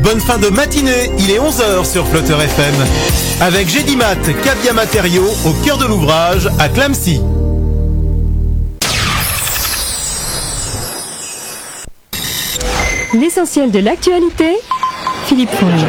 Bonne fin de matinée, il est 11h sur Flutter FM. Avec Gédimat, Cabia Matériaux, au cœur de l'ouvrage, à Clamecy. L'essentiel de l'actualité, Philippe Fournier.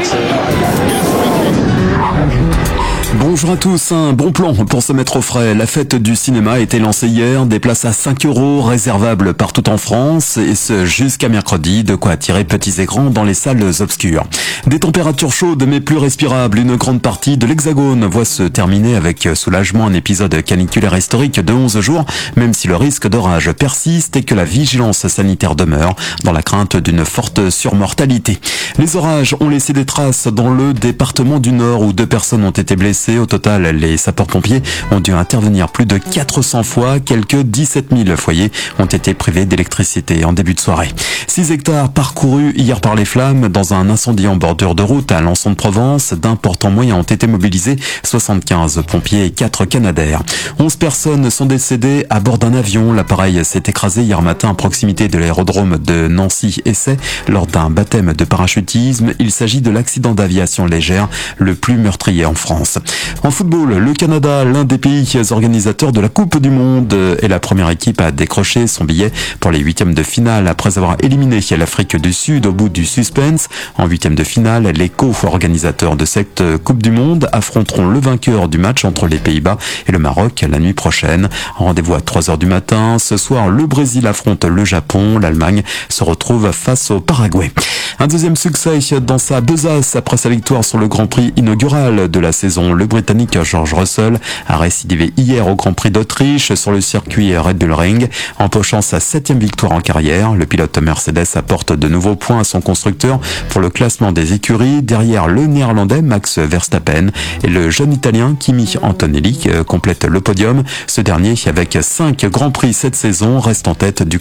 Bonjour à tous, un bon plan pour se mettre au frais. La fête du cinéma a été lancée hier, des places à 5 € réservables partout en France et ce jusqu'à mercredi, de quoi attirer petits et grands dans les salles obscures. Des températures chaudes mais plus respirables, une grande partie de l'Hexagone voit se terminer avec soulagement un épisode caniculaire historique de 11 jours, même si le risque d'orage persiste et que la vigilance sanitaire demeure dans la crainte d'une forte surmortalité. Les orages ont laissé des traces dans le département du Nord où 2 personnes ont été blessées. Au total, les sapeurs-pompiers ont dû intervenir plus de 400 fois. Quelques 17 000 foyers ont été privés d'électricité en début de soirée. 6 hectares parcourus hier par les flammes dans un incendie en bordure de route à Lançon-de-Provence. D'importants moyens ont été mobilisés, 75 pompiers et 4 Canadair. 11 personnes sont décédées à bord d'un avion. L'appareil s'est écrasé hier matin à proximité de l'aérodrome de Nancy-Essay lors d'un baptême de parachutisme. Il s'agit de l'accident d'aviation légère le plus meurtrier en France. En football, le Canada, l'un des pays organisateurs de la Coupe du Monde, est la première équipe à décrocher son billet pour les 8e de finale après avoir éliminé l'Afrique du Sud au bout du suspense. En 8e de finale, les co-organisateurs de cette Coupe du Monde affronteront le vainqueur du match entre les Pays-Bas et le Maroc la nuit prochaine. Rendez-vous à 3h du matin. Ce soir, le Brésil affronte le Japon. L'Allemagne se retrouve face au Paraguay. Un deuxième succès dans sa besace après sa victoire sur le Grand Prix inaugural de la saison. Le Britannique George Russell a récidivé hier au Grand Prix d'Autriche sur le circuit Red Bull Ring, empochant sa 7e victoire en carrière. Le pilote Mercedes apporte de nouveaux points à son constructeur pour le classement des écuries, derrière le néerlandais Max Verstappen et le jeune italien Kimi Antonelli complète le podium. Ce dernier, avec 5 Grands Prix cette saison, reste en tête du